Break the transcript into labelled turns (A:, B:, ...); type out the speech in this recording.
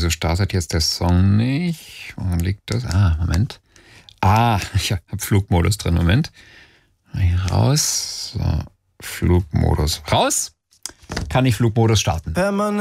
A: wieso startet jetzt der Song nicht? Woran liegt das? Moment. Ich habe Flugmodus drin. Moment. Hier raus. So, Flugmodus raus. Kann ich Flugmodus starten.